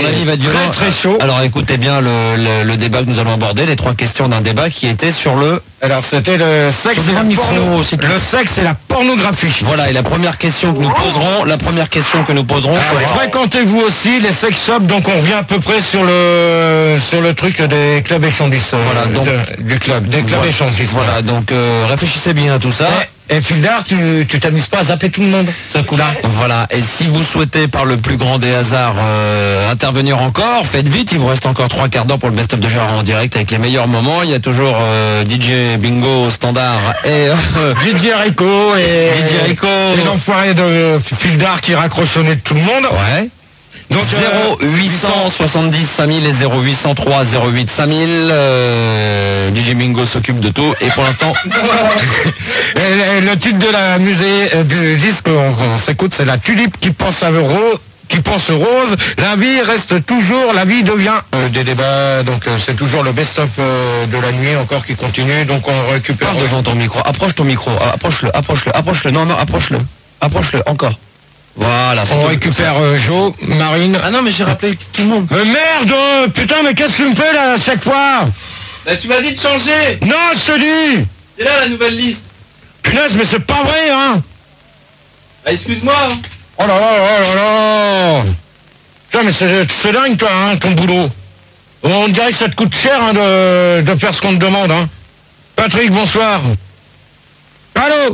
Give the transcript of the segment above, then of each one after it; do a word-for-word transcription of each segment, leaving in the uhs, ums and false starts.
mon avis, il va être violent. Très très chaud. Alors écoutez bien le, le, le débat que nous allons aborder, les trois questions d'un débat qui était sur le... Alors c'était le sexe, et la porno... le sexe et la pornographie. Voilà, et la première question que nous poserons, la première question que nous poserons, c'est... Fréquentez-vous aussi les sex shops? Donc on revient à peu près sur le sur le truc des clubs échangistes. Voilà, donc... De, du club, des clubs voilà, échangistes. Voilà, donc euh, réfléchissez bien à tout ça. Et, et Fildar, tu tu t'amuses pas à zapper tout le monde, ce coup-là? Voilà, et si vous souhaitez par le plus grand des hasards euh, intervenir encore, faites vite, il vous reste encore trois quarts d'heure pour le best-of de Gérard en direct avec les meilleurs moments. Il y a toujours euh, D J Bingo standard et euh, D J Rico et D J Rico et l'enfoiré de Fildar qui raccrochonnait tout le monde. Ouais. Donc zéro huit cent soixante-dix cinq mille et zéro huit cent trois zéro huit cinq mille. euh, D J Bingo s'occupe de tout et pour l'instant et, et le titre de la musée euh, du disque on, on s'écoute, c'est la tulipe qui pense à rose, qui pense rose. La vie reste toujours, la vie devient euh, des débats. Donc euh, c'est toujours le best-of euh, de la nuit encore qui continue. Donc on récupère. Parle devant ton micro, approche ton micro, approche-le, approche-le, approche-le, non non, approche-le, approche-le encore. Voilà, on récupère euh, Joe, Marine. Ah non mais j'ai rappelé tout le monde. Mais merde, euh, putain, mais qu'est-ce que tu me fais là à chaque fois? Bah tu m'as dit de changer. Non, je te dis. C'est là la nouvelle liste. Punaise, mais c'est pas vrai, hein. Bah excuse-moi. Hein. Oh là là là là là. Putain, mais c'est, c'est dingue toi, hein, ton boulot. On dirait que ça te coûte cher hein, de, de faire ce qu'on te demande, hein. Patrick, bonsoir. Allô?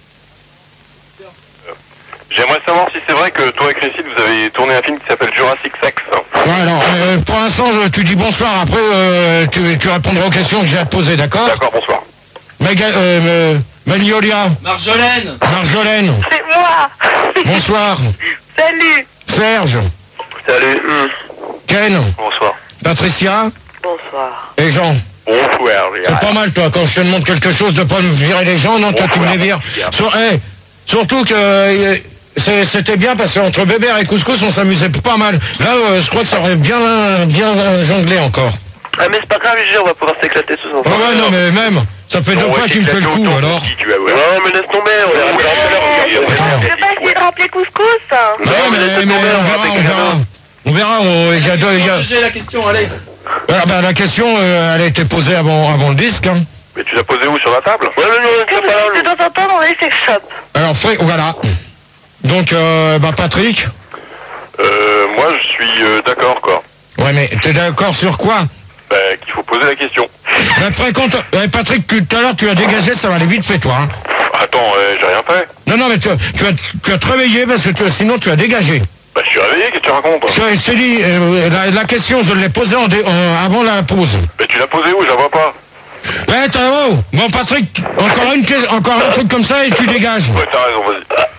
J'aimerais savoir si c'est vrai que toi et Christine, vous avez tourné un film qui s'appelle Jurassic Sex. Ouais, alors, euh, pour l'instant, tu dis bonsoir, après, euh, tu, tu répondras aux questions que j'ai à te poser, d'accord? D'accord, bonsoir. Maga, euh, Magnolia. Marjolaine. Marjolaine. C'est moi. Bonsoir. Salut. Salut. Serge. Mmh. Ken. Bonsoir. Patricia. Bonsoir. Et Jean. Bonsoir. C'est pas mal, toi, quand je te demande quelque chose, de pas me virer les gens, non, toi, tu me les vires. Sur, hey, surtout que... Euh, C'est, c'était bien parce qu'entre Bébert et Couscous on s'amusait pas mal. Là euh, je crois que ça aurait bien bien jonglé encore. Ah mais c'est pas grave, on va pouvoir s'éclater tous ensemble. Ah ouais non mais même, ça fait deux on fois qu'il me fait le coup alors. Petit, tu vas voir. Non mais laisse tomber, on verra plus tard. Je vais pas essayer de rappeler Couscous. Non mais, mais, mais on verra, on verra. On verra, on, il y a deux... Il y a... J'ai la question, allez. Ah bah la question euh, elle a été posée avant, avant le disque. Hein. Mais tu l'as posée où, sur la table? Ouais mais non, c'est pas là. De temps en temps dans les sex shops. Alors fait, voilà. Donc, euh, bah Patrick. Euh, moi je suis euh, d'accord quoi. Ouais mais t'es d'accord sur quoi? Bah qu'il faut poser la question. Bah fréquente... Ouais, Patrick, tout à l'heure tu as dégagé, ça va aller vite fait toi. Hein. Attends, euh, j'ai rien fait. Non non mais tu, tu, as, tu as te réveillé parce que tu, sinon tu as dégagé. Bah je suis réveillé, qu'est-ce que tu racontes? Je, je t'ai dit, euh, la, la question je l'ai posée en dé, en, avant la pause. Mais tu l'as posée où? Je la vois pas. Ouais, t'as oh, bon Patrick, encore une encore un truc comme ça et tu dégages. Ouais, t'as raison,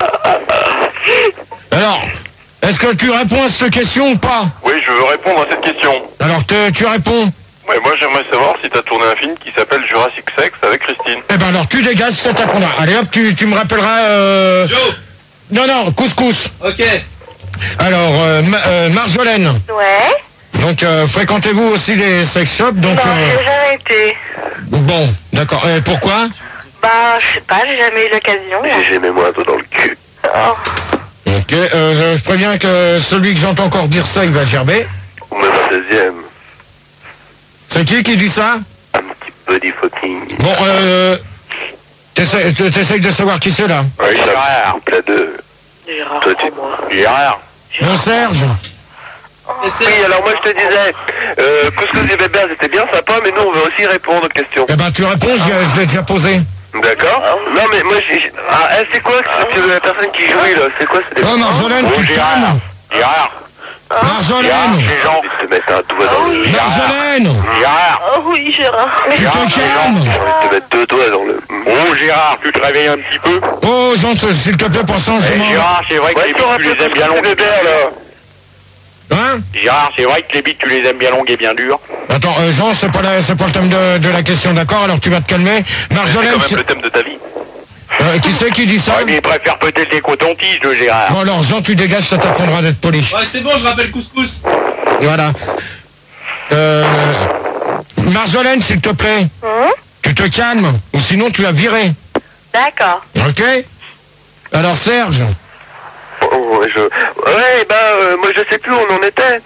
vas-y. Alors, est-ce que tu réponds à cette question ou pas? Oui, je veux répondre à cette question. Alors, te, tu réponds? Ouais, moi j'aimerais savoir si t'as tourné un film qui s'appelle Jurassic Sex avec Christine. Eh ben alors, tu dégages, c'est ta condamne. Allez hop, tu, tu me rappelleras... Euh... Joe. Non, non, couscous. Ok. Alors, euh, Ma, euh, Marjolaine. Ouais. Donc, euh, fréquentez-vous aussi les sex shops donc, Non, euh... j'ai jamais été. Bon, d'accord. Et pourquoi? Bah, je sais pas, j'ai jamais eu l'occasion. J'ai jamais moi un doigt dans le cul. Oh. Ok, euh, je préviens que celui que j'entends encore dire ça, il va gerber. Ou même un deuxième. C'est qui qui dit ça? Un petit body fucking. Bon, euh... T'essayes, t'essayes de savoir qui c'est, là? Oui, Gérard. Couple à deux. Gérard, Toi, tu... moi. Gérard. Bon, Serge. Oui, alors moi je te disais, euh, Couscous et Bébert c'était bien sympa, mais nous on veut aussi répondre aux questions. Eh ben, tu réponds, je, je l'ai déjà posé. D'accord. Non mais moi j'ai... Ah, eh, c'est quoi c'est la personne qui jouait là? C'est quoi? Oh, Marjolaine, tu te calmes. Gérard. Marjolaine. C'est Jean. Je vais te mettre un doigt dans le... Marjolaine. Gérard. Oh oui, Gérard. Tu te calmes. J'ai envie de te mettre deux doigts dans le... Oh Gérard, tu te réveilles un petit peu? Oh, Jean, s'il te plaît, pour ça, je demande. Gérard, c'est vrai que les bites tu les aimes bien longues. Bébert là. Hein? Gérard, c'est vrai que les bites tu les aimes bien longues et bien dures. Attends, euh, Jean, c'est pas, la, c'est pas le thème de, de la question, d'accord? Alors tu vas te calmer. Marjolaine, c'est quand même le thème de ta vie. Euh, qui c'est qui dit ça? Ouais, mais il préfère peut-être les cotons-tiges de Gérard. Bon alors, Jean, tu dégages, ça t'apprendra d'être poli. Ouais, c'est bon, je rappelle Couscous. Voilà. Euh... Marjolaine, s'il te plaît. Hum? Tu te calmes, ou sinon tu vas virer. D'accord. Ok? Alors, Serge. Oh, je... Ouais, bah, euh, moi je sais plus où on en était.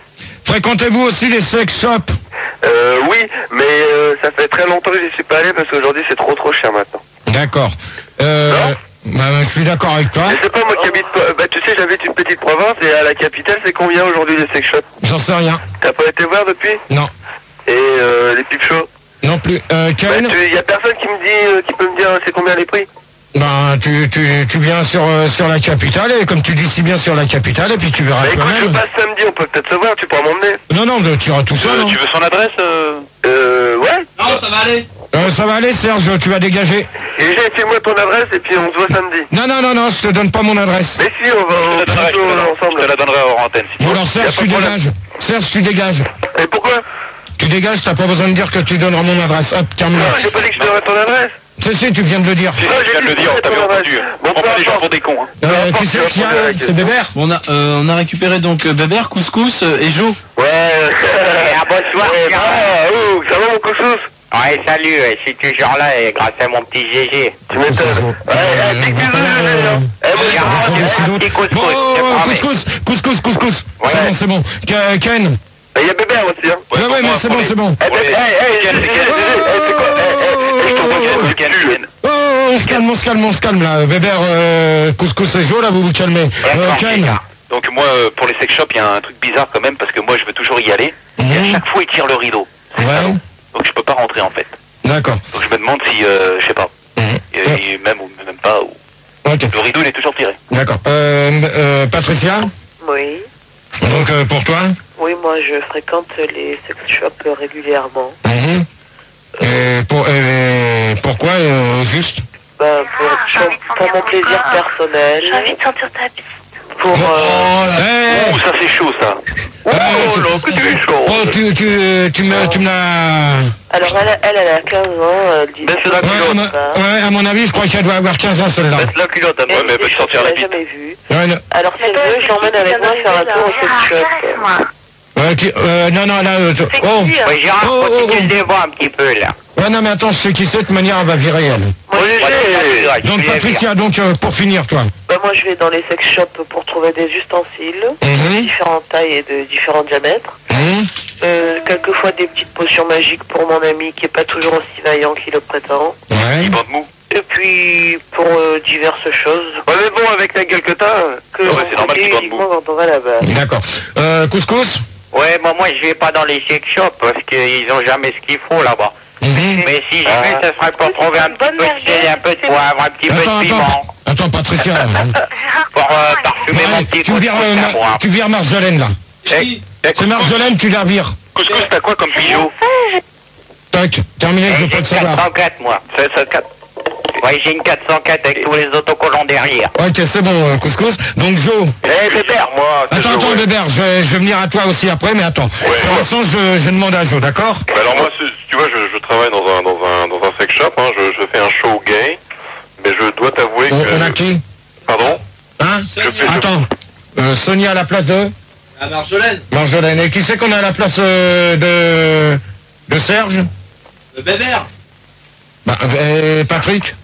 Fréquentez-vous aussi les sex shops? Euh, oui, mais euh, ça fait très longtemps que je n'y suis pas allé parce qu'aujourd'hui c'est trop trop cher maintenant. D'accord. Euh, bah, je suis d'accord avec toi. Je sais pas, moi qui habite, bah tu sais, j'habite une petite province et à la capitale, c'est combien aujourd'hui les sex shops? J'en sais rien. T'as pas été voir depuis? Non. Et euh, les pipe shows? Non plus. Euh, Bah, Ken, tu, y a personne qui me dit, euh, qui peut me dire euh, c'est combien les prix? ben, tu, tu, tu viens sur, euh, sur la capitale, et comme tu dis si bien sur la capitale, et puis tu verras Bah écoute, je toi-même. passe samedi, on peut peut-être se voir, tu pourras m'emmener. Non, non, tu iras tout seul. Euh, hein. tu veux son adresse euh... Euh, ouais. Non, ça va aller. Euh, ça va aller, Serge, tu vas dégager. Et j'ai fais-moi ton adresse et puis on se voit samedi. Non, non, non, non, je te donne pas mon adresse. Mais si, on va Je te la donnerai, je te la donnerai, on ensemble. je te la donnerai hors antenne. Si tu Bon, veux. alors Serge, Y a pas tu de problème. dégages. Serge, tu dégages. Et pourquoi? Tu dégages, t'as pas besoin de dire que tu donneras mon adresse. Hop, terminé. Non, j'ai pas dit que je te donnerais ton adresse. Si, si, tu viens de le dire. Si, je viens de le dire, on t'avait entendu. Bon, On prend peu les gens importe. pour des cons. Hein. Euh, importe, qui c'est tu vas qui a prendre la C'est Bébert? Bon, on a, euh, on a récupéré donc euh, Bébert, Couscous euh, et Jo. Ouais. Ah, bonsoir, Ouais, Pierre. bah, oh, ça va mon couscous? Ouais, salut, euh, je suis toujours là et grâce à mon petit Gégé. Tu m'étonnes. Ouais, ouais, big bisous, Gégé, hein. Eh, moi, Gérard, je- il y a c'est un l'autre. petit couscous, Bon, je te promets. couscous, couscous, couscous. Ouais. C'est bon, c'est bon. Ke- Ken. Il y a Bébert aussi, hein. Ouais, ouais, mais c'est bon, c'est bon. Eh, Bébert, eh, eh, Gégé, Gégé, eh, c'est quoi? Eh, eh, eh, je t'envoie Ken, du Ken, cul. Ken. Oh, on se calme, on se calme, on se calme là. Bébert, euh, couscous et Jo, là, vous vous calmez. Euh, D'accord, Ken. Gégard. Donc moi, euh, pour les sex shops, il y a un truc bizarre quand même, parce que moi, je veux toujours y aller. Et à Mhm. chaque fois, ils tirent le rideau. Ouais, Donc je peux pas rentrer en fait. d'accord. Donc je me demande si, euh, je sais pas, Mhm. euh, il- même ou même pas, ou... Ok, le rideau il est toujours tiré. d'accord. Euh, euh, Patricia, Oui. donc euh, pour toi. Oui, moi je fréquente les sex shops régulièrement. Mhm. Et pour, et pourquoi euh, juste Ben, pour, pour, pour mon plaisir personnel. J'ai envie de sentir ta bite. Pour. Euh, Eh, Ouh, ça c'est chaud ça. eh, tu- là, que tu es chaud. Oh, tu, tu, tu me, tu me l'as... alors elle, elle, elle a quinze ans. Elle dit. Baisse la Ouais, à culotte. mon- ouais, à mon avis, je crois qu'elle doit avoir quinze ans, celle-là. Baisse la culotte, à moi. Ouais, mais elle peut sortir la l'ai bite. jamais vue. Ouais, non, Alors si elle veut, je l'emmène avec moi faire un tour au sex shop. ouais, qui- euh, non, non, là... euh, t- oh, Ouais, Gérard, Oh, oh, continue oh. le débat un petit peu, là. ouais, non, mais attends, je sais qui c'est, de toute manière, elle va virer, elle. Moi, Oui, je, j'ai- Ouais, tu Donc, viens Patricia, donc, euh, pour finir, toi. ben, moi je vais dans les sex shops pour trouver des ustensiles de Mhm, différentes tailles et de différents diamètres. mhm. Euh, quelquefois des petites potions magiques pour mon ami qui est pas toujours aussi vaillant qu'il le prétend. Ouais. Il bande mou. Et puis pour euh, diverses choses Ouais, mais bon, avec la gueule que t'as. que Ouais, l'on c'est normal fait qu'il bande uniquement quand on va là-bas. D'accord. Euh, couscous. Ouais, moi, moi, je vais pas dans les sex shops parce qu'ils ont jamais ce qu'il faut là-bas. Mhm. Mais si j'y vais, ce serait pour trouver un petit peu de sel, un peu de poivre, un petit peu Attends, de attends, piment. attends, Patricia. Pour euh, parfumer mon Ouais, petit tu vires, couscous euh, à Ma- moi. tu vires Marjolaine, là. Eh, eh, C'est Marjolaine, tu la vires. Couscous, t'as quoi comme bijou? Tac, terminé, je Eh, veux pas J'ai te une savoir. quatre cent quatre, moi. sept sept quatre. Ouais, j'ai une quatre cent quatre avec tous les autocollants derrière. Ok, c'est bon, euh, couscous. Donc, Jo. Eh, Bébert, moi. c'est Attends, chaud, attends, ouais. Bébert, je vais, je vais venir à toi aussi après, mais attends. Ouais, Pour ouais. l'instant, je, je demande à Jo, d'accord? Bah alors moi, c'est- tu vois, je, je travaille dans un, dans un, dans un sex shop, hein, je, je fais un show gay, mais je dois t'avouer On, que... on a qui? Pardon? Hein? Sonia. Attends. Euh, Sonia à la place de À Marjolaine. Marjolaine. Et qui c'est qu'on a à la place euh, de... de Serge? Euh, Bébert. Bah, euh, Patrick?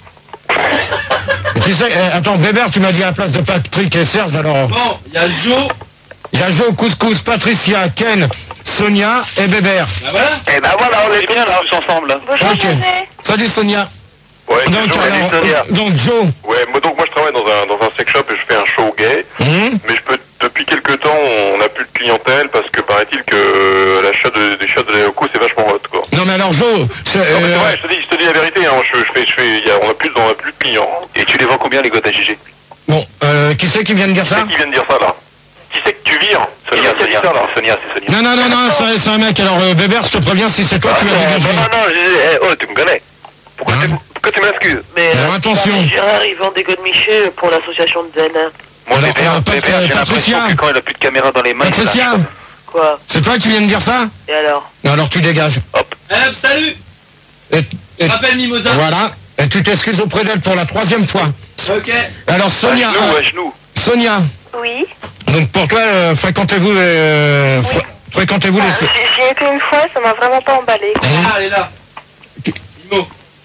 Qui c'est? euh, Attends, Bébert, tu m'as dit à la place de Patrick et Serge, alors... Bon, il y a Jo. Il y a Jo, Couscous, Patricia, Ken, Sonia et Bébert. Bah voilà. Eh ben voilà, on est bien là, tous ensemble. Là. Bonjour, Ok. José. Salut Sonia. Ouais, c'est Donc, chaud, alors, salut, Sonia. euh, donc Joe. Ouais, moi, donc moi je travaille dans un, dans un sex shop et je fais un show gay, Hum, mais je peux, depuis quelques temps, on n'a plus de clientèle parce que paraît-il que euh, l'achat de, des chats de la Yoko c'est vachement hot, quoi. Non mais alors Joe, c'est... Non, mais c'est euh, vrai, je te dis, je te dis la vérité, hein, je, je fais, je fais, y a, on a plus, on a plus de clients. Et tu les vends combien les gottes à Gégé? bon, euh, qui c'est qui vient de dire Qui ça? c'est qui vient de dire ça, là? Qui c'est que tu vires? Sonia, Qui a dit Sonia, ça, là? c'est Sonia, c'est Sonia. Non, non, non, non, c'est c'est un mec. Alors, euh, Bébert, je te préviens, si c'est toi, tu vas Ah, dégager. non, non, non, je- eh, oh, tu me connais. Pourquoi Hein? tu, pourquoi tu m'excuses? Mais Alors, attention. Gérard, il vend des godemichés pour l'association de Zen. Moi, Alors, Bébert, euh, Pat- Bébert, euh, j'ai Patricia. l'impression que quand il a plus de caméra dans les mains, il Patricia, lâche. Quoi? c'est toi qui viens de dire ça? Et alors? Non, alors tu dégages. Eh, salut. Et, Je et- m'appelle Mimosa. voilà. Et tu t'excuses auprès d'elle pour la troisième fois. Ok. Alors, Sonia, À genoux, euh, à genoux. Sonia, Oui. donc pour toi, euh, fréquentez-vous euh, fr- fréquentez-vous les... J'ai j'y ai été une fois, ça m'a vraiment pas emballé. Ah, elle est là. Mimo.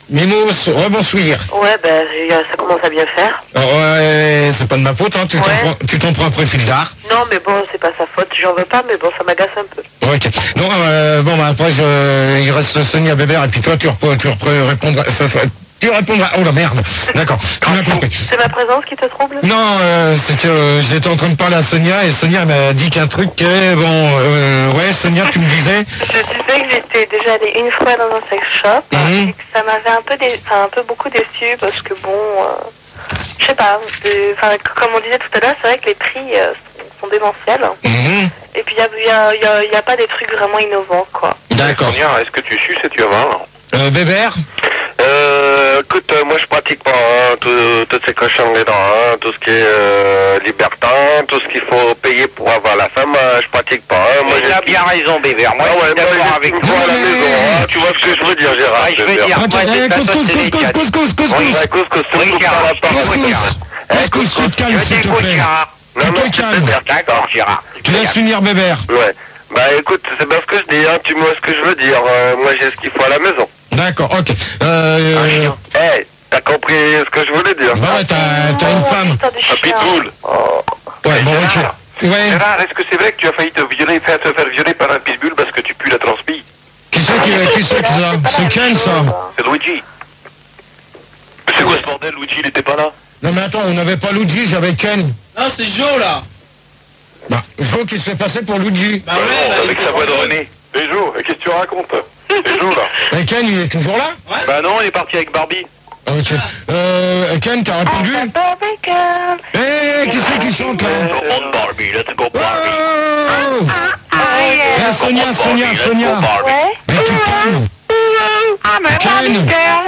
Mimos, rebonsoir. Ouais, ben, ça commence à bien faire. Ouais, c'est pas de ma faute, hein, tu t'en Ouais. prends, tu t'en prends un profil d'art. Non, mais bon, c'est pas sa faute, j'en veux pas, mais bon, ça m'agace un peu. Ok. Non, euh, bon, bah, après, je, il reste Sonia Bébert, et puis toi, tu, repre, tu repre, répondras, ça, ça, tu répondras, oh la merde. D'accord, tu m'as compris. C'est ma présence qui te trouble? Non, euh, c'est que euh, j'étais en train de parler à Sonia, et Sonia m'a dit qu'un truc qui est, bon, euh, ouais, Sonia, tu me disais. Je disais que j'étais déjà allée une fois dans un sex shop, Mhm. et que ça m'avait un peu, dé... enfin, un peu beaucoup déçu, parce que bon, euh, je sais pas, de- enfin, comme on disait tout à l'heure, c'est vrai que les prix euh, sont démentiels. Mhm. Et puis, il n'y a, y a, y a pas des trucs vraiment innovants, quoi. D'accord. Sonia, est-ce que tu suces et tu avales? Euh, Bébert. Euh, écoute, euh, moi je pratique pas hein, tout, toutes ces cochonneries là, hein, tout ce qui est euh, libertin, tout ce qu'il faut payer pour avoir la femme, euh, je pratique pas. Hein, moi, Il a j'ai- bien raison, Bébert. Moi, Ah je ouais, suis moi d'accord j'ai avec une toi. fois à la maison, hein, tu vois ce que je veux dire, Gérard. Ouais, je veux Bébert. dire, Attends, moi, eh, c'est pas couscous, sauter les couscous, gars. couscous, couscous, Oui, couscous. ouais, couscous, tu me Oui, coupes Gérard, pas la parole, Couscous. Gérard. Eh, Couscous, tu te calmes, Je s'il te t'écoute, plaît. Gérard. Non, Tu non, te c'est calmes. Bébert. D'accord, Gérard. Tu laisses finir Bébert. Ouais. Bah écoute, c'est bien ce que je dis, hein, tu vois ce que je veux dire. Euh, moi j'ai ce qu'il faut à la maison. D'accord, ok. Euh, Eh, t'as compris ce que je voulais dire? bah ouais, t'as, t'as une femme. Un pitbull. Ouais, bon, ok. Gérard, Ouais. Gérard, est-ce que c'est vrai que tu as failli te violer, faire te faire violer par un pitbull parce que tu pues la transpi? Qui c'est qui, qui c'est que ça? C'est Ken, ça? C'est Luigi. Mais c'est quoi ce bordel? Luigi, il était pas là? Non, mais attends, on n'avait pas Luigi, j'avais Ken. Non, c'est Joe là. Bah, Jo qui se fait passer pour Luigi. Bah ouais, bah, Avec il sa faut voix de savoir. René. Et Jo, qu'est-ce que tu racontes? C'est Jo, là. Et Ken, il est toujours là? Bah non, il est parti avec Barbie. Ok. Euh, Ken, t'as répondu? Eh, qui c'est qui chante, là? Come on, Barbie, let's go, Oh, Barbie. Eh, Sonia, Sonia, Let's go, Sonia. Barbie. Mais tu te calmes. Ken,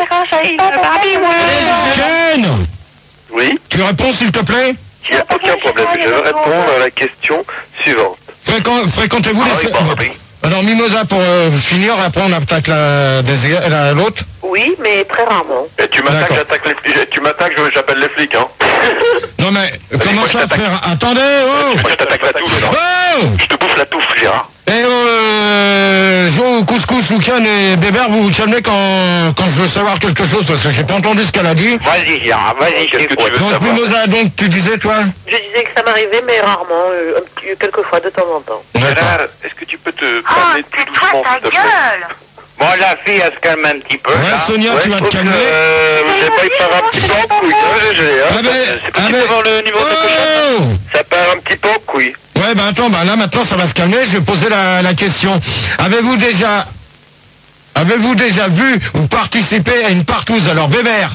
Ken, Oui, tu réponds, s'il te plaît? il n'y a aucun problème. Je vais répondre à la question suivante. Fréquent- Fréquentez-vous Ah les... oui, Barbie. Alors, Mimosa, pour euh, finir, après on attaque la, deuxième- la- l'autre. Oui, mais très rarement. Et tu m'attaques, D'accord. j'attaque les flics. Tu m'attaques, je- j'appelle les flics, hein. Non mais, comment moi, je ça, t'attaque. frère? Attendez, oh! Moi, je t'attaque la touffe, Gérard. Oh! Je te bouffe la touffe, Gérard. Et euh, Jo, Couscous, Oukan et Bébert, vous vous calmez quand, quand je veux savoir quelque chose, parce que j'ai pas entendu ce qu'elle a dit. Vas-y, Gérard, vas-y, je Qu'est-ce que t'écoute. tu veux Donc, savoir? Mimosa, donc, tu disais, toi? Je disais que ça m'arrivait, mais rarement, euh, un petit, quelques fois, de temps en temps. Gérard, est-ce que tu peux te calmer tout doucement, s'il te plaît? Bon, la fille, elle se calme un petit peu. Ouais, là. Sonia, tu vas te Donc, calmer. euh, j'ai pas, il part un petit peu en couille, hein, G G, hein. Ah ben, C'est ah possible ben, d'avoir le numéro de cochon? oh! Ça part un petit peu en couille. Ouais, bah attends, bah là maintenant ça va se calmer, je vais poser la, la question. Avez-vous déjà... Avez-vous déjà vu ou participé à une partouze? Alors, Bébert?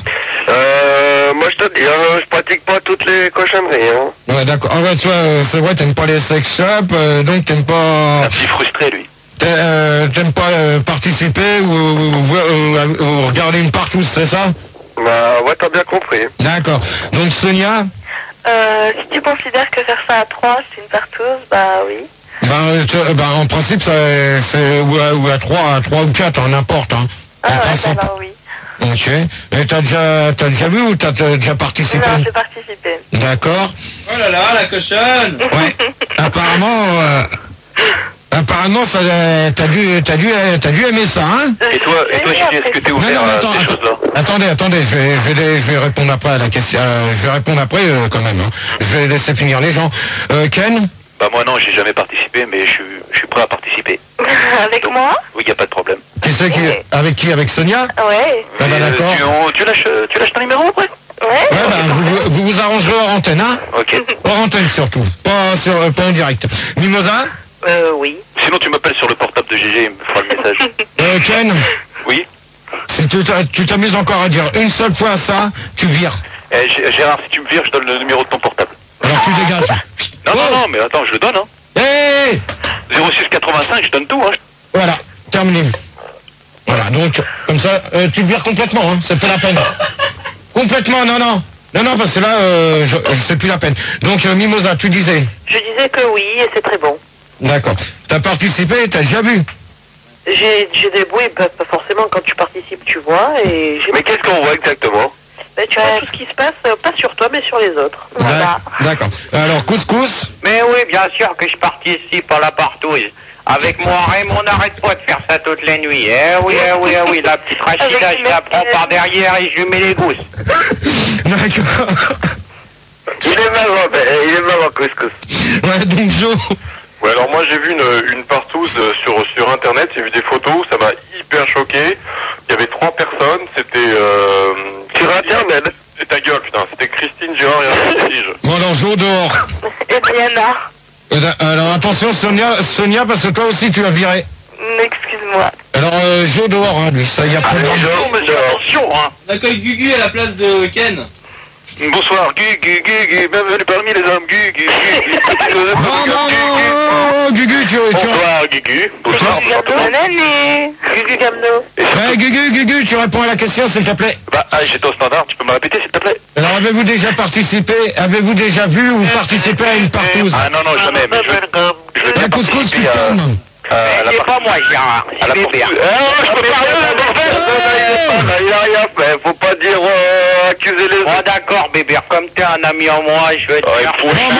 Euh, moi je te dis, hein, je pratique pas toutes les cochonneries, hein. Ouais, d'accord. Ah ouais, toi, euh, c'est vrai, t'aimes pas les sex shops, euh, donc t'aimes pas... Un petit frustré, lui. T'a- euh, T'aimes pas euh, participer ou, ou- ou- ou- ou regarder une partouze, c'est ça? Bah, ouais, t'as bien compris. D'accord. Donc, Sonia, Euh, si tu considères que faire ça à trois, c'est une partouze, bah oui. ben, euh, tu- euh, ben, en principe, ça, c'est ou à, ou à trois, à trois ou quatre, hein, n'importe. Hein. Ah En ouais, principe. alors oui. Ok. Et t'as déjà, t'as déjà vu ou t'as t'as déjà participé? Non, j'ai participé. D'accord. Oh là là, la cochonne. Ouais. Apparemment, euh, apparemment, ça, euh, t'as dû, t'as dû, euh, t'as dû aimer ça, hein? Et toi, et toi, Gigi, est-ce que t'es Non, ouvert non, mais à attends, ces attends, choses-là? attendez, attendez, je vais, je vais, je vais répondre après à la question. euh, je vais répondre après euh, quand même. Hein. Je vais laisser finir les gens. Euh, Ken? Bah moi non, j'ai jamais participé, mais je suis, je suis prêt à participer. Avec Donc, moi? Oui, y a pas de problème. Qui c'est qui, avec qui? Avec Sonia? Ouais. Ah bah Et, euh, d'accord. tu, on- tu lâches, tu lâches ton numéro après? Ouais. Ouais, bah, vous, vous- vous vous arrangerez hors antenne, hein? Ok. Hors antenne surtout, pas sur, euh, pas en direct. Mimosa? Euh, oui. Sinon tu m'appelles sur le portable de Gégé, il me fera le message. Euh, Ken? Oui. Si tu t'a- tu t'amuses encore à dire une seule fois ça, tu vires. Eh, G- Gérard, si tu me vires, je donne le numéro de ton portable. Alors tu dégages. Non, Oh. non, non, mais attends, je le donne, hein. Hé! zéro six quatre-vingt-cinq, je donne tout, hein. Voilà, terminé. Voilà, donc, comme ça, euh, tu te vires complètement, hein, c'est pas la peine. Complètement, non, non. Non, non, parce que là, euh, je, je- c'est plus la peine. Donc, euh, Mimosa, tu disais. Je disais que oui, et c'est très bon. D'accord. T'as participé, t'as déjà vu. J'ai j'ai des bruits, pas, pas forcément quand tu participes, tu vois, et j'ai... Mais qu'est-ce qu'on voit exactement? Ben, tu as tout ce qui se passe, euh, pas sur toi, mais sur les autres. Voilà. D'accord. Alors, couscous. Mais oui, bien sûr que je participe à la partouze. Avec moi, Raymond, on n'arrête pas de faire ça toutes les nuits. Eh oui, eh oui, eh oui, la petite Rachida, je la prends par derrière et je lui mets les gousses. D'accord. Il est marrant, ben, il est marrant, couscous. Ouais, donc Joe. Ouais, alors moi j'ai vu une, une partouze euh, sur, sur internet, j'ai vu des photos, ça m'a hyper choqué. Il y avait trois personnes, c'était... Euh, Sur internet. C'est ta gueule, putain, c'était Christine, Gérard et un prestige. Bon alors Joe dehors. Et Diana. Euh, Alors attention Sonia, Sonia parce que toi aussi tu as viré. Excuse-moi. Alors euh, Joe dehors, hein, lui, ça y a pas de Bonjour, monsieur, attention, hein. On accueille Gugu à la place de Ken. Bonsoir, Gu, Gu, Gu, Gu, bienvenue parmi les hommes, Gu, Gu, Gu, Gu. Non, non, non, Gugu, tu, tu... Bonsoir, Gugu. Bonsoir, bonsoir tout le monde. Bonne année. Gugu Gamno. Ouais, Gugu, Gugu, tu réponds à la question s'il te plaît. Bah, ah, j'étais au standard, tu peux me répéter, s'il te plaît? Alors avez-vous déjà participé, avez-vous déjà vu ou participé à une partouze? Ah non, non, jamais, mais je vais, je vais bien La couscous, tu participer à, tournes. à la C'est pas moi, Gérard, à la c'est Bébert. partouze. Ah, je peux pas rien, bordel. Il a rien fait, faut pas dire euh, accuser les Bon, autres. d'accord, Bébert, comme t'es un ami en moi, je vais te Ouais, faire faut- foutre.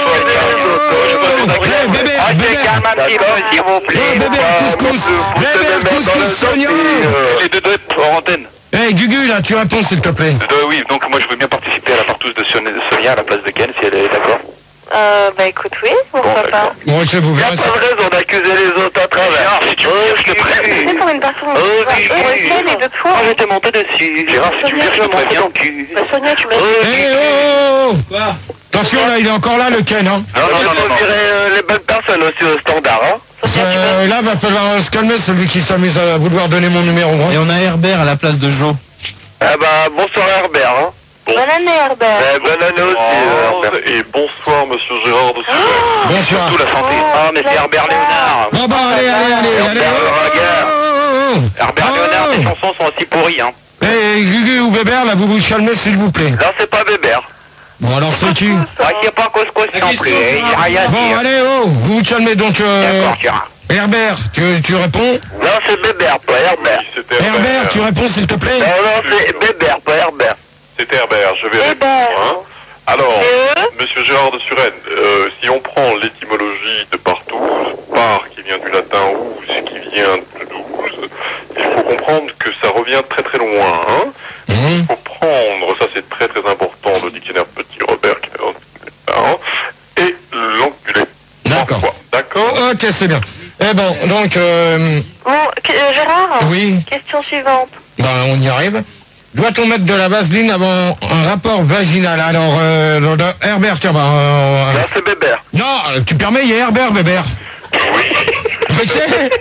Eh, bébé, Ah, bébé, c'est calme un petit peu, s'il vous eh, plaît. bébé, couscous, bébé, couscous, Sonia. Les deux doigts hors antenne. Eh, Gugu, là, tu réponds s'il te plaît. Euh, oui, donc moi je veux bien participer à la partouze de Son- Sonia à la place de Ken, si elle est d'accord. Euh, bah écoute, oui, pourquoi Bon, pas. d'accord. Bon, je vous Il a verrai pas ça. de raison d'accuser les autres à travers. Gérard, si tu veux, je te C'est prie. pour une personne. Oh, Bah, oui, pour oui. lequel et de toi. Moi j'étais monté dessus. Gérard, si tu veux, je te préviens. Bah Sonia, tu m'as dit. Eh, oh, oh, oh. Quoi? Attention, là, il est encore là, le Ken, hein. Non, non, non, Il non, faut non. virer euh, les bonnes personnes aussi au standard, hein. Sonia, tu m'as Euh, là, va falloir euh, se calmer, celui qui s'amuse à vouloir donner mon numéro. hein. Et on a Herbert à la place de Joe. Ah bah, bonsoir Herbert, hein. Bonne année, Herbert. Eh, bonne année aussi, euh, Herbert. Et bonsoir, monsieur Gérard de Suez. Bonsoir. Surtout la santé. Ah, mais c'est Herbert Léonard. Bon, bah, allez, allez, allez, allez. Herbert oh, Leregard. oh, oh, oh. Herbert Oh. Léonard, tes chansons sont aussi pourries, hein. Eh, Gugu ou Bébert, là, vous vous calmez, s'il vous plaît. Là, c'est pas Bébert. Bon, alors, c'est qui? Ah, c'est pas couscous non plus, hein, il y a rien à Bon, dire. allez, oh, vous vous calmez, donc, euh, D'accord, Gérard. Herbert, tu, tu réponds? Non, c'est Bébert, pas Herbert. Oui, c'était Herbert, tu réponds, s'il te plaît? Non, non, c'est Bébert, pas Herbert. C'était Herbert, je vais Hébert. répondre. Hein. Alors, Et eux monsieur Gérard de Suresnes, euh, si on prend l'étymologie de partouze, par qui vient du latin ouze, qui vient de douze, il faut comprendre que ça revient très très loin. Hein. Hum. Il faut prendre, ça c'est très très important, le dictionnaire Petit Robert qui est dans le parents, et l'enculé. D'accord. Parfois. D'accord. Ok, c'est bien. Eh bon, donc, euh, Bon, que- euh, Gérard. oui, Question suivante. ben, on y arrive. Doit-on mettre de la vaseline avant un rapport vaginal? Alors, euh, le- le- Herbert, tiens, ben, euh, Là, c'est Bébert. non, tu permets, il y a Herbert, Bébert. Ok.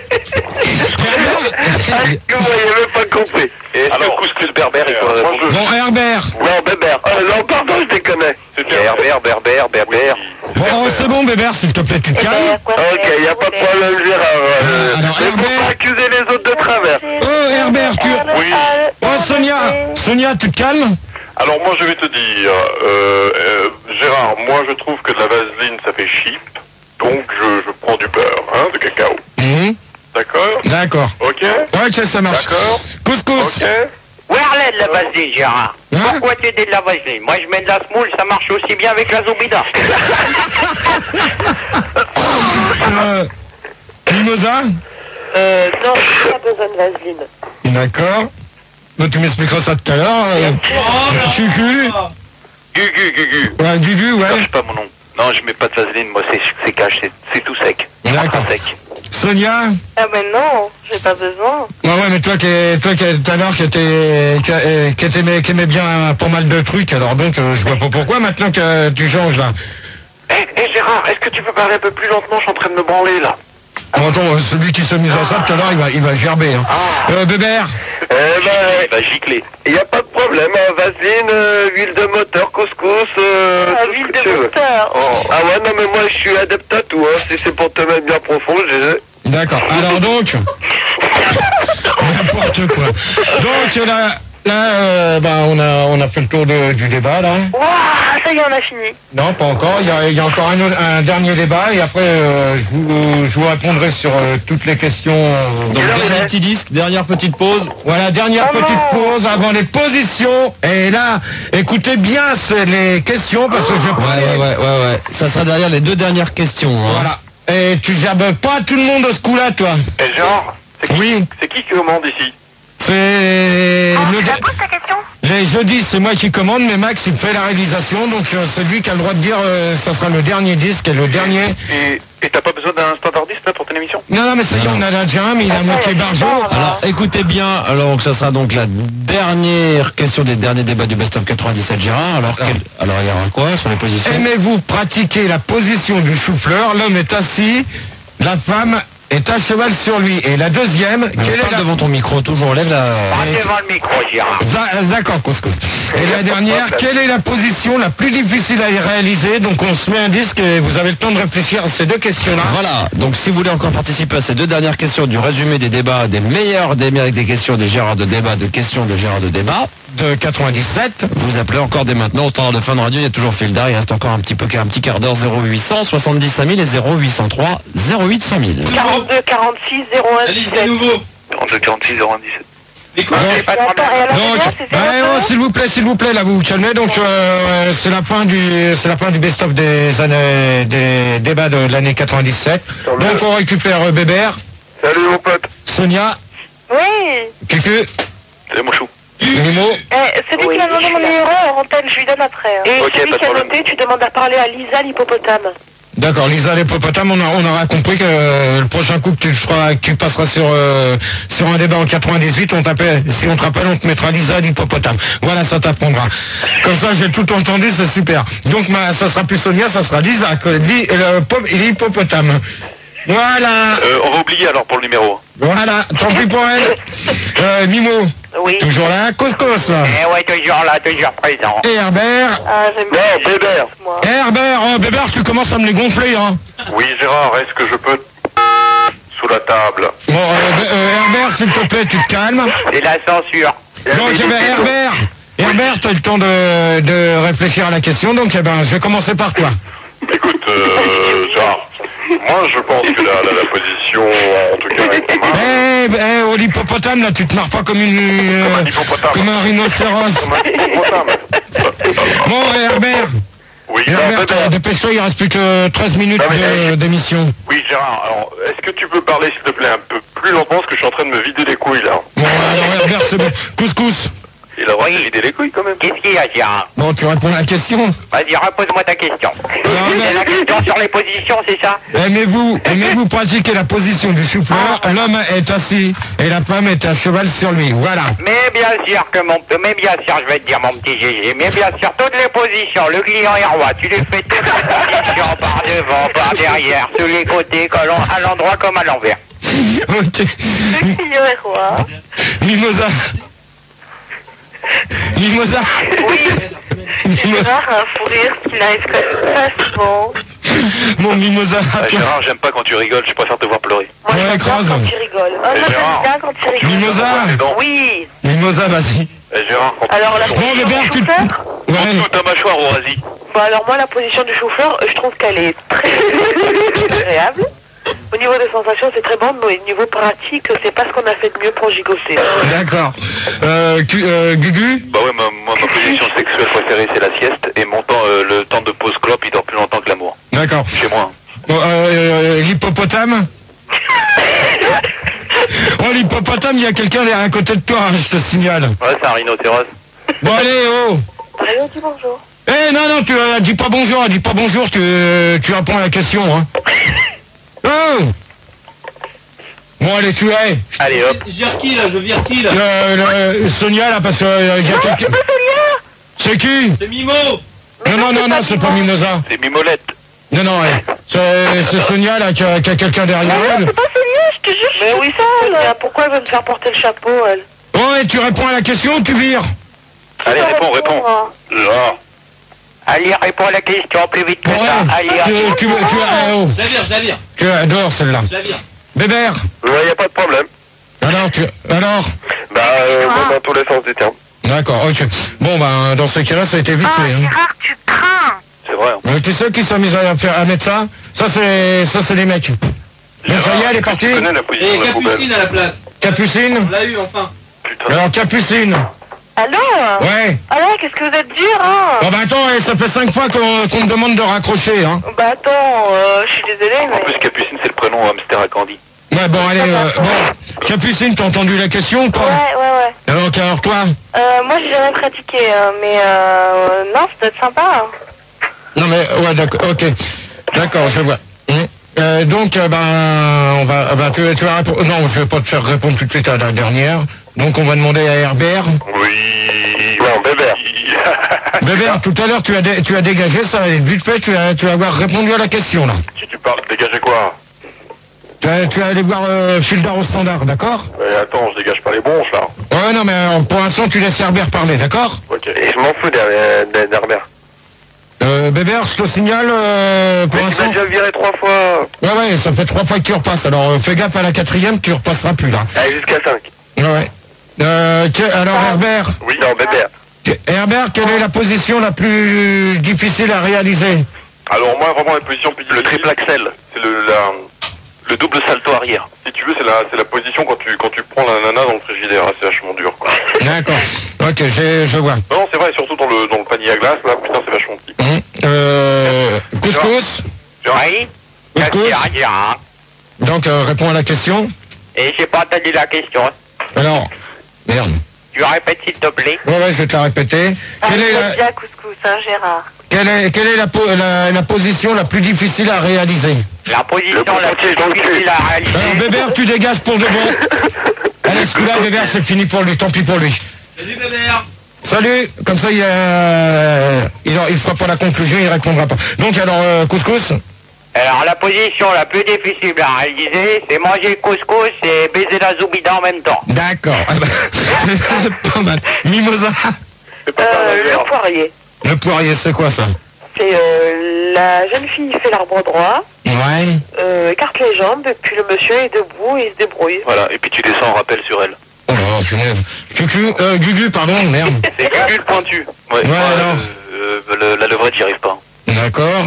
Herbert. Que vous n'avez même pas compris. Et est-ce que couscous berbère, il faut moi, répondre? je- Bon, Herbert. Non, Bébert. Euh, non, pardon, je déconne. C'était Herbert, berbère, berbère. Bon, oh, c'est bon, Bébert, s'il te plaît, tu te calmes. Hébert, quoi, Ok, c'est- il n'y a pas de problème, Gérard. Euh, Ah, alors, mais faut Herbert. pas accuser les autres de travers. Oh, Herbert, tu... Oui. Oh, Sonia, Sonia, tu te calmes? Alors moi je vais te dire, euh, euh, Gérard, moi je trouve que de la vaseline ça fait cheap, donc je, je prends du beurre, hein, de cacao. Mhm. D'accord? D'accord. Ok? Ok, ça marche. D'accord. Couscous. Ok? Où est de la vaseline, Gérard? Hein? Pourquoi tu dis de la vaseline? Moi, je mets de la semoule, ça marche aussi bien avec la Zobida. Euh, Mimosa. Euh, non, j'ai pas besoin de vaseline. D'accord. Bah, tu m'expliqueras ça tout à l'heure. Euh, Cucu. Gugu, Gugu. Ouais, Gugu, ouais. Cherche pas mon nom. Non, je mets pas de vaseline, moi c'est c'est cash, c'est- c'est tout sec. D'accord. Sec. Sonia. Ah ben non, j'ai pas besoin. Ouais, ouais, mais toi qui, toi qui tout à l'heure qui était, qui, euh, qui aimait, qui aimait bien pas mal de trucs, alors donc euh, je vois pas pourquoi maintenant que tu changes là. Eh, Gérard, est-ce que tu peux parler un peu plus lentement? Je suis en train de me branler là. Bon, attends, euh, celui qui s'est mis à ça tout à l'heure, il va, il va gerber. Hein. Euh, Bébert. Eh ben, Il va gicler. il n'y a pas de problème. Hein. Vaseline, euh, huile de moteur, couscous, euh, Ah, tout ce huile que de tu veux. moteur. Oh. Ah ouais, non, mais moi, je suis adepte à tout. Hein. Si c'est pour te mettre bien profond, j'ai... D'accord. Alors donc. N'importe quoi. Donc là, là euh, bah, on, a, on a fait le tour de- du débat là. Waouh, ça y est, on a fini. Non, pas encore. Il y a, il y a encore un, autre- un dernier débat et après euh, je, vous, je vous répondrai sur euh, toutes les questions. euh, Donc, dernier petit disque, dernière petite pause. Voilà, dernière Oh petite non. pause avant les positions. Et là, écoutez bien c'est les questions parce que je vais Ouais, parler. ouais, ouais, ouais, ouais. Ça sera derrière les deux dernières questions. Hein. Voilà. Et tu gerbes pas tout le monde à ce coup-là, toi. Et Gérard, c'est qui, Oui. c'est qui qui commande ici? C'est... Ah, le... tu la poses ta question? Les jeudis, c'est moi qui commande, mais Max, il fait la réalisation, donc euh, c'est lui qui a le droit de dire euh, ça sera le dernier disque et le dernier... Et et t'as pas besoin d'un standardiste là pour ton émission? Non, non, mais ça y est, on a déjà un, mais il a moitié barjo. Alors écoutez bien, alors ça sera donc la dernière question des derniers débats du Best of quatre-vingt-dix-sept, Gérard. Alors, quel- alors il y aura quoi sur les positions? Aimez-vous pratiquer la position du chou-fleur? L'homme est assis, la femme est à cheval sur lui. Et la deuxième, quelle est Parle la... devant ton micro, toujours lève la... Pas devant le micro, Gérard. Da- D'accord, couscous. Et la dernière, quelle est la position la plus difficile à réaliser? Donc on se met un disque et vous avez le temps de réfléchir à ces deux questions-là. Voilà, donc si vous voulez encore participer à ces deux dernières questions du résumé des débats, des meilleurs des meilleurs des questions des Gérard de débat, de questions de Gérard de débat, De quatre-vingt-dix-sept. vous appelez encore dès maintenant au temps de Fun Radio, il y a toujours Filda, il reste encore un petit peu un petit quart d'heure, zéro huit cent soixante-dix cinq mille et zéro huit cent trois zéro huit cinq mille. quarante-deux, quarante-six, zéro un, La liste dix-sept. des nouveaux. trente-deux, quarante-six, zéro un, dix-sept. Écoute, Donc, C'est pas de Et attends, problème. et à la Donc, dernière, c'est bah, zéro oh, un. s'il vous plaît, s'il vous plaît, là vous vous calmez. Donc euh, c'est la fin du, c'est la fin du best-of des années, des débats de l'année quatre-vingt-dix-sept. Donc on récupère euh, Bébert, Salut mon pote. Sonia, Oui. Cucu, Salut mon chou. Nimo. Eh, celui Oui, qui a demandé je mon suis là. numéro en antenne, je lui donne après. hein. Et Ok, celui pas de qui a problème. noté, tu demandes à parler à Lisa l'hippopotame. D'accord, Lisa l'hippopotame, on, a- on aura compris que euh, le prochain coup que tu feras, que tu passeras sur euh, sur un débat en quatre-vingt-dix-huit, on t'appelle, si on te rappelle, on te mettra Lisa l'hippopotame. Voilà, ça t'apprendra. Comme ça, j'ai tout entendu, c'est super. Donc, ma, ça sera plus Sonia, ça sera Lisa, que li- le pop- l'hippopotame. Voilà, Euh, on va oublier alors pour le numéro. voilà, tant pis pour elle. Euh, Mimo, Oui. toujours là, Couscous. Eh ouais, toujours là, toujours présent. Et Herbert. Ah, j'aime bien. Non, Bébert. Moi. Herbert, oh, Bébert, tu commences à me les gonfler, hein. Oui Gérard, est-ce que je peux sous la table? Bon, euh, euh, Herbert, s'il te plaît, tu te calmes. C'est la censure. Donc, eh ben, Herbert, Herbert, tu as le temps de, de réfléchir à la question, donc eh ben, je vais commencer par toi. Écoute, euh, Gérard, moi je pense que la, la, la position, en tout cas, est pas mal. Eh, eh, oh, l'hippopotame, là, tu te marres pas comme une... euh, Comme un hippopotame. comme un rhinocéros. Comme un hippopotame. Bon, Herbert, Oui, non, Herbert, Bébert. euh, dépêche-toi, il reste plus que treize minutes Non, mais, de- eh, d'émission. Oui Gérard, alors, est-ce que tu peux parler s'il te plaît un peu plus lentement parce que je suis en train de me vider les couilles là. Bon, alors, Herbert, c'est bon. Couscous. Il a le droit de Oui. se vider les couilles quand même. Qu'est-ce qu'il y a, Gérard? Bon, tu réponds à la question. Vas-y, repose-moi ta question. mais- C'est la question sur les positions, c'est ça? Aimez-vous, aimez-vous pratiquer la position du souffleur? L'homme est assis et la femme est à cheval sur lui. Voilà. Mais bien sûr que mon... Mais bien sûr, je vais te dire mon petit G G. Mais bien sûr, toutes les positions. Le client est roi. Tu lui fais toutes les positions par devant, par derrière, sur les côtés, que l'on- à l'endroit comme à l'envers. Ok. Le client est roi. Mimosa. Mimosa. Oui. Mimosa. Gérard a un fou rire qui n'arrive quand même pas souvent. Mon Mimosa. Ah, Gérard, j'aime pas quand tu rigoles, je préfère te voir pleurer. Moi, Ouais, j'aime bien écrase. quand tu rigoles. Ah, Et moi, Gérard. j'aime bien quand tu rigoles. Mimosa. Les dents. Oui. Mimosa, vas-y. Eh, Gérard, quand Alors, la Bon, position Bébert, du tu... chauffeur Ouais. toute ta mâchoire au rassis. Bon, alors moi, la position du chauffeur, je trouve qu'elle est très agréable. Au niveau des sensations, c'est très bon, mais au niveau pratique, c'est pas ce qu'on a fait de mieux pour gigoter. D'accord. Euh, Gu- euh, Gugu. Bah ouais, ma, moi, ma position sexuelle préférée c'est la sieste et mon temps, euh, le temps de pause clope il dort plus longtemps que l'amour. D'accord. Chez moi. Bon, euh, euh, l'hippopotame. Oh, l'hippopotame, il y a quelqu'un derrière à côté de toi, hein, je te signale. Ouais, c'est un rhinocéros. Bon, allez, oh. Allez, dis bonjour. Eh, non, non, tu euh, dis pas bonjour, dis pas bonjour, tu, euh, tu réponds à la question, hein. Oh. Bon, allez, tu es. Allez hop. Je vire qui là? Je vire qui là? Euh, le- Sonia, là, parce qu'il y a quelqu'un... C'est qui? C'est Mimo. Non, non, non, non, c'est pas Mimosa. C'est Mimolette. Non, non, ouais. C'est c'est Sonia, là, qui a, qui a quelqu'un derrière elle. C'est pas Sonia, je te jure. Mais oui, ça, là. Pourquoi elle veut me faire porter le chapeau, elle? Oh, et tu réponds à la question ou tu vires? Allez, réponds, réponds. Gérard. Allez, réponds à la question plus vite que Bon, ça. ouais. Allez, Tu, allez. tu, tu, eh, oh. Je la vire, je la vire. Tu es dehors, celle-là. Je la vire. Bébert. Ouais, y a pas de problème. Alors, tu... Alors Bah, euh, moi, dans tous les sens du terme. D'accord, ok. Bon, ben, dans ce cas-là, ça a été vite fait. Hein. Gérard, tu crains. C'est vrai. Hein. Mais tu sais qui s'est mis à, faire, à mettre ça? Ça, c'est ça, c'est les mecs. Donc, ça y est, elle est partie. Tu connais la position Et de la poubelle. Capucine à la place. On Capucine. l'a eu enfin. Putain. Alors, Capucine. Allô? Ouais. Alors, qu'est-ce que vous êtes dur, hein? Bon bah attends, eh, ça fait cinq fois qu'on qu'on me demande de raccrocher, hein. Bah attends, euh, je suis désolée, En mais... plus, Capucine, c'est le prénom hamster à Candy. Ouais, bon, allez, euh, bon. Capucine, t'as entendu la question ou pas? Ouais, ouais, ouais. Alors, alors toi? Euh, moi, j'ai jamais pratiqué, euh, mais euh, non, ça doit être sympa. Hein. Non mais, ouais, d'accord, ok. D'accord, je vois. Hum. Euh, donc, euh, ben, on va, ben, tu, tu vas répondre. Non, je vais pas te faire répondre tout de suite à la dernière. Donc, on va demander à Herbert. Oui, non, Bébert. Bébert, tout à l'heure, tu as, dé- tu as dégagé ça, et vite fait, tu as, tu vas avoir répondu à la question, là. Si tu parles, dégager quoi? Tu as, tu vas aller voir euh, Fildar au standard, d'accord? Mais attends, je dégage pas les bronches, là. Ouais, non, mais euh, pour l'instant, tu laisses Herbert parler, d'accord? Ok. Et je m'en fous d'Her- d'Her- d'Herbert. Euh, Bébert, je te signale, euh, pour Mais tu m'as l'instant... déjà viré trois fois. Ouais, ouais, ça fait trois fois que tu repasses, alors euh, fais gaffe à la quatrième, tu repasseras plus, là. Allez, jusqu'à cinq. Ouais, ouais. Euh, que- alors, Herbert, Oui, non, Bébert. que- Herbert, quelle est la position la plus difficile à réaliser? Alors moi, vraiment, la position plus Le triple axel, c'est le, la, le double salto arrière. Si tu veux, c'est la, c'est la position quand tu, quand tu prends la nana dans le frigidaire. Ah, c'est vachement dur, quoi. D'accord. Ok, j'ai- je vois. Non, c'est vrai, surtout dans le, dans le panier à glace, là, putain, c'est vachement petit. Hum, Euh, couscous. Oui. Qu'est-ce qu'il y a, dire, hein? Donc, euh, réponds à la question. Et j'ai pas entendu la question. Alors, merde. Tu répètes s'il te plaît. Ouais, ouais, je vais te la répéter. Ah, Quelle est vous la, êtes bien couscous, hein, Gérard? quelle est, quelle est la, po- la, la position la plus difficile à réaliser? La position Le la plus pointier dans le cul. difficile à réaliser. Alors, Bébert, tu dégages pour de bon. Allez, celui-là, Bébert, c'est fini pour lui. Tant pis pour lui. Salut Bébert. Salut. Comme ça, il, euh, il, il fera pas la conclusion, il répondra pas. Donc, alors, euh, couscous. Alors la position la plus difficile à réaliser, c'est manger le couscous et baiser la zoubida en même temps. D'accord. Ah bah, c'est pas mal. Mimosa. Euh, le poirier. Le poirier, c'est quoi ça? C'est euh, la jeune fille fait l'arbre droit, Ouais. euh, écarte les jambes, et puis le monsieur est debout et il se débrouille. Voilà, et puis tu descends en rappel sur elle. Oh là, punaise. Cucu, euh, Gugu, pardon, merde. C'est Gugu le pointu. Ouais, Ouais, moi, alors. euh, euh, le- la levrette, j'y arrive pas. D'accord.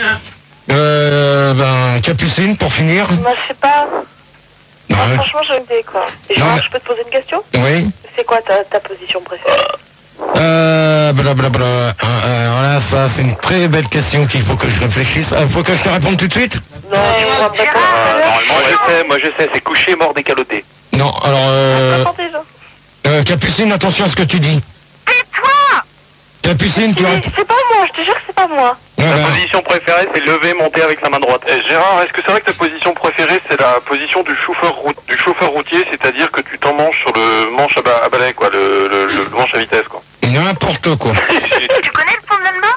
Euh, ben, Capucine, pour finir. Moi, je sais pas. Ouais. Ah, franchement, j'ai une idée, quoi. Et Gérard, Ouais. je peux te poser une question? Oui. C'est quoi ta, ta position préférée? Euh, blablabla. Euh, euh, voilà, ça, c'est une très belle question qu'il faut que je réfléchisse. Euh, faut que je te réponde tout de suite? Non, tu me rends pas compte. Euh, normalement, je sais, moi je sais, c'est couché, mort, décaloté. Non, alors, euh, Attends, déjà. euh, Capucine, attention à ce que tu dis. Tais-toi! Capucine, tu réponds. C'est pas moi, je te jure que c'est pas moi. Ouais, Ma ben, position préférée, c'est lever, monter avec sa main droite. Eh, Gérard, est-ce que c'est vrai que ta position préférée, c'est la position du chauffeur, route, du chauffeur routier, c'est-à-dire que tu t'emmanches sur le manche à, ba- à balai, quoi, le, le, le manche à vitesse, quoi. n'importe quoi. Tu connais le fondament?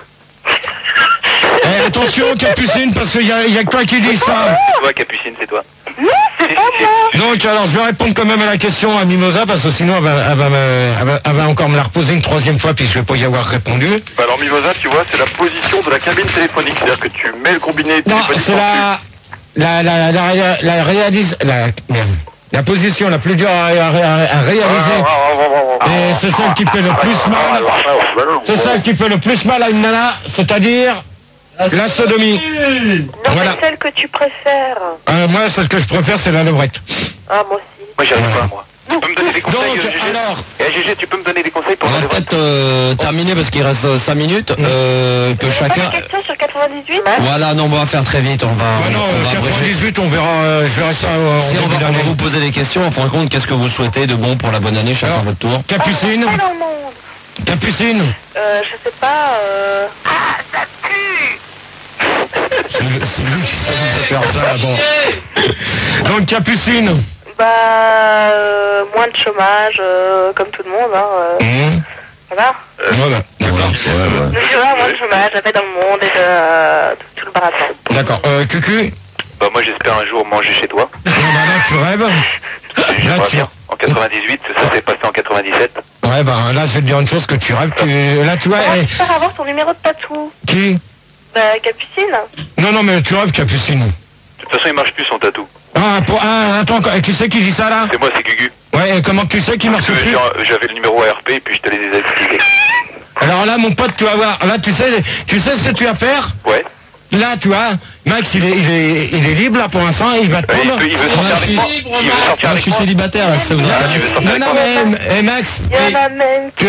Eh, attention, Capucine, parce qu'il y a, y a que toi qui dis ça. C'est toi, Capucine, c'est toi. Non, c'est pas moi. Donc, alors, je vais répondre quand même à la question à Mimosa, parce que sinon, elle va, elle va, me- elle va- elle va encore me la reposer une troisième fois, puis je vais pas y avoir répondu. Bah alors Mimosa, tu vois, c'est la position de la cabine téléphonique, c'est-à-dire que tu mets le combiné Non, téléphonique c'est en la, la, la, la, la, la réalise, la, merde. La position la plus dure à, à- à- à réaliser. Et c'est celle qui fait le plus mal. C'est celle qui fait le plus mal à une nana, c'est-à-dire la sodomie. Non, Voilà. mais celle que tu préfères. Euh, moi, celle que je préfère, c'est la levrette. Ah, moi aussi. Moi, j'y arrive pas, moi. Tu peux me donner des conseils, Donc, euh, Gégé alors, Eh, Gégé, tu peux me donner des conseils pour On la va levrette? peut-être euh, terminer parce qu'il reste cinq minutes. Euh, que Pas chacun. de question sur quatre-vingt-dix-huit? Voilà, non, on va faire très vite. On va, bah non, on va abréger. quatre-vingt-dix-huit, on verra, euh, je verrai ça euh, en Si on début va, on va d'année. vous poser des questions. En fin de compte, qu'est-ce que vous souhaitez de bon pour la bonne année, chacun à votre tour? Capucine, Ah, dans le monde. Capucine. Euh, je sais pas, euh... Ah, ça pue! C'est c'est lui qui sait nous faire ça, bon. Donc, Capucine. Bah, euh, moins de chômage, euh, comme tout le monde, hein. euh, Mmh. Voilà. Voilà, d'accord. Le Jura, moins de chômage, la paix dans le monde et de, euh, tout, tout le baratin. D'accord. Euh, Cucu. Bah, moi, j'espère un jour manger chez toi. Non, bah là, tu rêves. J'aimerais Là, tu... bien. En quatre-vingt-dix-huit, ça s'est passé en quatre-vingt-dix-sept. Ouais, bah là, je vais te dire une chose que tu rêves. Tu... Là, tu vois, Comment eh, tu peux avoir ton numéro de tatou? qui? Bah, Capucine. Non, non, mais tu rêves, Capucine. De toute façon, il marche plus son tatou. Ah, pour... ah, attends, qui c'est qui dit ça, là? C'est moi, c'est Gugu. Ouais, et comment tu sais qu'il marche Parce que plus? genre, j'avais le numéro A R P et puis je te l'ai désactivé. Alors là, mon pote, tu vas voir. Là, tu sais, tu sais ce que tu vas faire? Ouais. là, tu vois, Max, il est, il est, il est libre là pour l'instant, il va te Il prendre. veut, il veut sortir avec moi. Il veut sortir Moi, avec je suis moi. célibataire, là, ça vous Ah, intéresse. tu veux sortir Non, avec non, moi mais, eh, Max, Il y en a même tu,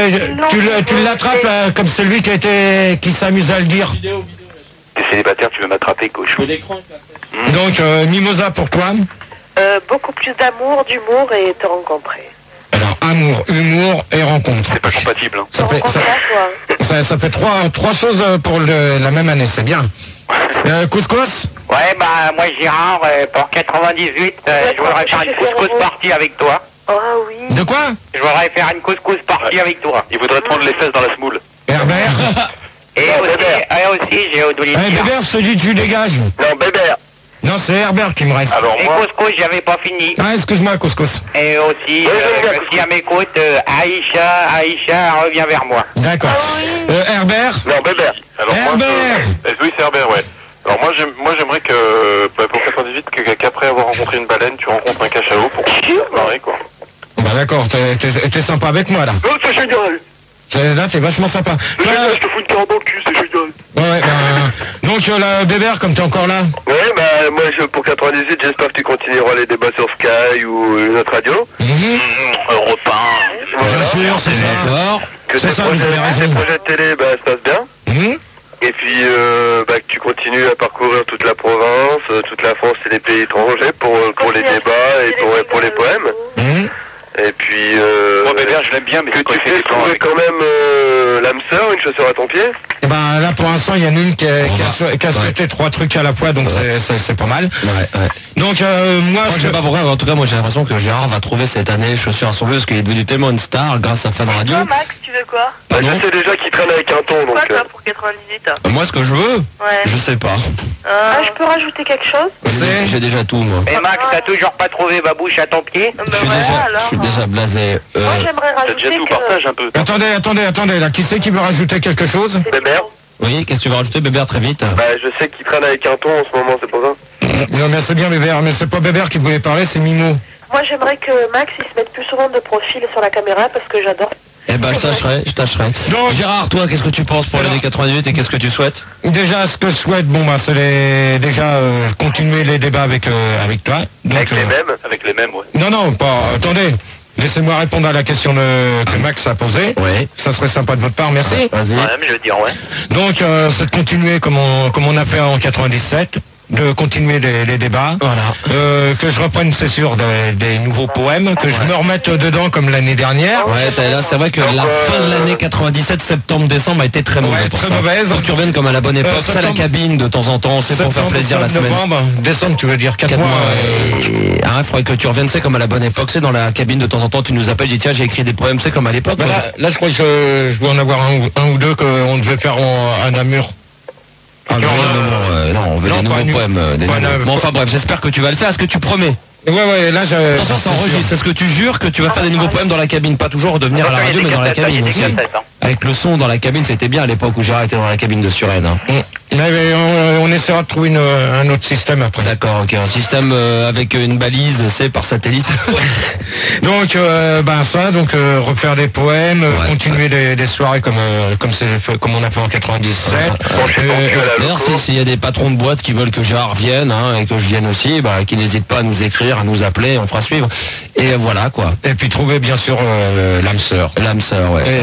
tu, le- tu l'attrapes là, comme celui qui a été, qui s'amuse à le dire. T'es célibataire, tu veux m'attraper, cochon. Donc, euh, Mimosa pour toi. euh, beaucoup plus d'amour, d'humour et te rencontrer. Alors, amour, humour et rencontre. C'est pas compatible. Hein. Ça Te fait, rencontrer ça, à toi. ça, ça fait trois, trois choses pour le- la même année, c'est bien. Euh, couscous. Ouais, bah, moi, Gérard, euh, pour quatre-vingt-dix-huit, euh, je voudrais faire une couscous partie avec toi. Ah oui. De quoi? Je voudrais faire une couscous partie avec toi. Il voudrait te prendre les fesses dans la semoule. Herbert. Et aussi, et aussi, j'ai oublié Eh, de dire. Bébert, je te dis, tu dégages. Non, Bébert. Non, c'est Herbert qui me reste. Alors Et moi, couscous, j'avais pas fini. Ah, excuse-moi, couscous. Et aussi, euh, si elle m'écoute, euh, Aïcha, Aïcha, reviens vers moi. D'accord. Euh, Herbert. Non, Bébert. Alors moi, Herbert. je- eh, oui, c'est Herbert, ouais. Alors moi, j'aime- moi j'aimerais que, bah, pour quatre-vingt-dix-huit, que- qu'après avoir rencontré une baleine, tu rencontres un cachalot pour se marrer, quoi. Bah d'accord, t'es, t'es- t'es sympa avec moi là. Oh, c'est génial. C'est- Là, t'es vachement sympa. C'est Toi, génial, je te fous une carte dans le cul, c'est génial. ouais, ouais, bah, donc euh, là, Bébert, comme t'es encore là. Ouais, bah, moi, je, pour quatre-vingt-dix-huit, j'espère que tu continueras les débats sur Sky ou une autre radio. Mhm. Europe un. Bien sûr, c'est ça. D'accord. Que C'est tes ça, vous projets, avez raison. tes projets de télé, bah, se passent bien. Mhm. Et puis, euh, bah, que tu continues à parcourir toute la province, euh, toute la France et les pays étrangers pour, euh, pour les débats et pour, pour les poèmes. Mhm. Et puis, euh, Moi, Bébert, je l'aime bien, mais que quand tu il fait fais des plans trouver avec... quand même euh, l'âme sœur, une chaussure à ton pied. Et ben là, pour l'instant, il y en a une qui a, On qui a va. sou- qui a souhaité trois trucs à la fois, donc c'est- c'est c'est pas mal. Ouais, ouais. Donc euh, moi, Moi, ce je sais que- pas pourquoi, mais en tout cas, moi, j'ai l'impression que Gérard va trouver cette année chaussures à son bleu parce qu'il est devenu tellement une star grâce à Fun Radio. Toi, Max, tu veux quoi? Bah, Pardon je sais déjà qu'il traîne avec un ton, donc... Quoi, euh, toi, pour quatre-vingt-dix-huit? Euh, Moi, ce que je veux, Ouais. je sais pas. Ah, je peux rajouter quelque chose? C'est- J'ai déjà tout, moi. Et Max, t'as toujours pas trouvé ma bouche à ton pied? Ben Je suis voilà, déjà, alors. je suis déjà blasé. Euh, Moi, j'aimerais T'as déjà rajouter tout, que... partage un peu. Attendez, attendez, attendez, là, qui c'est qui veut rajouter quelque chose? C'est Bébert. oui, qu'est-ce que tu veux rajouter, Bébert, très vite? Bah, je sais qu'il traîne avec un ton en ce moment, c'est pour ça. Non, mais c'est bien Bébert, mais c'est pas Bébert qui voulait parler, c'est Mimo. Moi, j'aimerais que Max, il se mette plus souvent de profil sur la caméra parce que j'adore. Eh ben, je tâcherai, je tâcherai. Donc- Gérard, toi, qu'est-ce que tu penses pour Alors- l'année quatre-vingt-dix et qu'est-ce que tu souhaites? Déjà, ce que je souhaite, bon, bah, c'est les- déjà euh, continuer les débats avec euh, avec toi. Donc, Avec les euh, mêmes. Avec les mêmes, ouais. non, non, pas. Attendez, laissez-moi répondre à la question de, que Max a posée. Oui. Ça serait sympa de votre part, merci. Vas-y. Ouais, mais je veux dire, ouais. Donc, euh, c'est de continuer comme on comme on a fait en quatre-vingt-dix-sept, de continuer les, les débats. Voilà. Euh, que je reprenne, c'est sûr, des, des nouveaux poèmes, que je me remette dedans comme l'année dernière. Ouais, t'as- là, c'est vrai que la fin de l'année quatre-vingt-dix-sept, septembre-décembre a été très mauvaise. Ouais, pour très ça. mauvaise. Faut que tu reviennes comme à la bonne époque. Euh, C'est à la septembre- cabine de temps en temps, c'est pour faire Septembre, plaisir la octobre, semaine. novembre, décembre, tu veux dire quatre Quatre mois. mois, euh, et... Ah, faudrait que tu reviennes, c'est comme à la bonne époque, c'est dans la cabine de temps en temps, tu nous appelles, tu dis tiens, j'ai écrit des poèmes, c'est comme à l'époque. bah quoi. là, là, je crois que je, je dois en avoir un, ou- un ou deux qu'on devait faire en, à Namur. Ah, non, non, non, euh, non, on veut non, des pas nouveaux nu- poèmes. euh, des pas nouveaux. nu- Bon, enfin bref, j'espère que tu vas le faire. Est-ce que tu promets? Ouais, ouais, là, j'ai. Attention, ça enregistre. Est-ce que tu jures que tu vas faire des nouveaux poèmes dans la cabine? Pas toujours redevenir à la radio, mais dans la cabine aussi. Avec le son dans la cabine, c'était bien à l'époque où Gérard était dans la cabine de Suresnes. hein. Mais, mais on, on essaiera de trouver une, un autre système après. D'accord, ok. Un système euh, avec une balise, c'est par satellite. Donc, euh, ben ça, donc euh, refaire des poèmes, euh, Ouais. continuer des, des soirées comme euh, comme c'est fait- comme on a fait en quatre-vingt-dix-sept. Franchement, Euh, tu as la D'ailleurs, loco. si- s'il y a des patrons de boîtes qui veulent que Gérard vienne hein, et que je vienne aussi, bah, qui n'hésitent pas à nous écrire, à nous appeler, on fera suivre. Et voilà quoi. Et puis trouver bien sûr euh, l'âme sœur. L'âme sœur, ouais.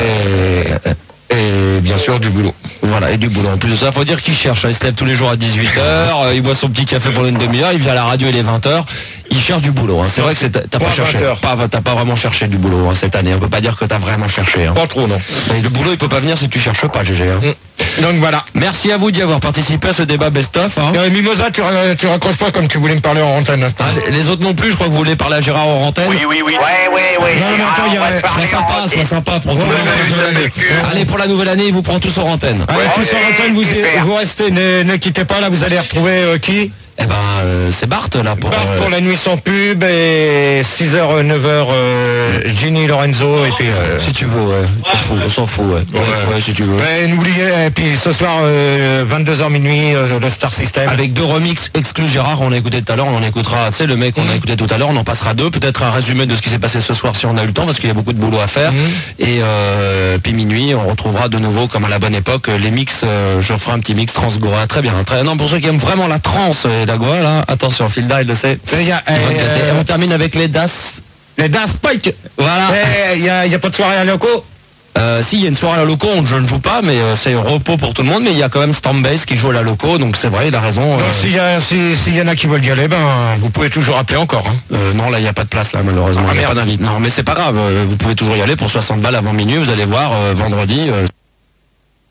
Et, et bien sûr du boulot. Voilà, et du boulot. En plus de ça, faut dire qu'il cherche. hein. Il se lève tous les jours à dix-huit heures, euh, il boit son petit café pendant une demi-heure, il vient à la radio, il est vingt heures. Il cherche du boulot. hein. C'est vrai que c'est- t'as t'as pas Pas cherché. vingt heures. Pas, t'as pas vraiment cherché du boulot hein, cette année. On peut pas dire que t'as vraiment cherché. hein. Pas trop non. Et le boulot, il peut pas venir si tu cherches pas, G G. hein. Donc voilà. Merci à vous d'y avoir participé à ce débat best-of. hein. Euh, Mimosa, tu, ra- tu raccroches pas comme tu voulais me parler en antenne. Ah, les- les autres non plus, je crois que vous voulez parler à Gérard en antenne. Oui, oui, oui. Ouais, ouais, ouais. Non, mais Gérard, attends, il y a- on va te Sois parler sympa, en sois sympa pour tout Ouais, le monde. ouais, ouais, ouais. Allez, pour la nouvelle année, il vous prend tous en antenne. Allez, tous en Ouais, antenne, vous, super. vous restez, ne, ne quittez pas, là vous allez retrouver euh, qui Eh ben, euh, c'est Bart là pour. Bart euh, pour la nuit sans pub et et six heures, neuf heures, euh, Ginny Lorenzo, et puis... Euh, Si tu veux, ouais. On s'en fout, on s'en fout, ouais. Ouais, Ouais. ouais, si tu veux. ouais, n'oubliez, et puis ce soir, euh, vingt-deux heures minuit, euh, le Star System. Avec deux remixes exclus Gérard, on a écouté tout à l'heure, on en écoutera, tu sais, le mec qu'on a écouté tout à l'heure, on en passera deux, peut-être un résumé de ce qui s'est passé ce soir si on a eu le temps, parce qu'il y a beaucoup de boulot à faire. Mhm. Et euh, puis minuit, on retrouvera de nouveau, comme à la bonne époque, les mix, euh, je ferai un petit mix trans-goa, très bien. Très, non, pour ceux qui aiment vraiment la trance et la goa, là, attention, Filda, il le sait. Il y a, Il va euh, gâter. Et on termine avec les D A S. les Das Pike. Voilà. Il y a, y a pas de soirée à loco. Euh, si, il y a une soirée à la loco, on- je ne joue pas, mais euh, c'est repos pour tout le monde, mais il y a quand même Stormbase qui joue à la loco, donc c'est vrai, il a raison. euh, Donc, S'il y, a- si- s'il y en a qui veulent y aller, ben, vous pouvez toujours appeler encore. Hein. euh, non, là, il n'y a pas de place, là, malheureusement. Ah, Il y a merde. pas d'invite. Non, mais c'est pas grave, euh, vous pouvez toujours y aller pour soixante balles avant minuit, vous allez voir, euh, vendredi. euh,